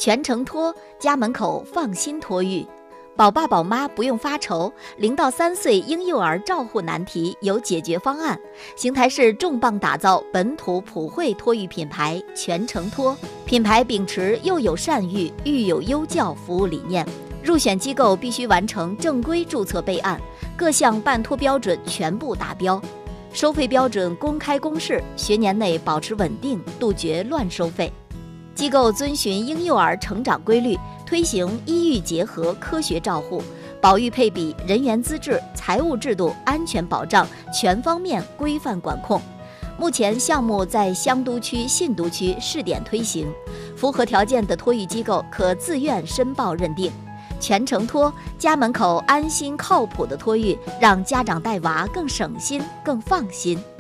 全程托，家门口放心托育。宝爸宝妈不用发愁，0到3岁婴幼儿照护难题有解决方案。邢台市重磅打造本土普惠托育品牌全程托，品牌秉持幼有善育、育有优教服务理念。入选机构必须完成正规注册备案，各项办托标准全部达标，收费标准公开公示，学年内保持稳定，杜绝乱收费。机构遵循婴幼儿成长规律，推行医育结合科学照护，保育配比、人员资质、财务制度、安全保障全方面规范管控。目前项目在香都区、信都区试点推行，符合条件的托育机构可自愿申报认定。全程托，家门口安心靠谱的托育，让家长带娃更省心、更放心。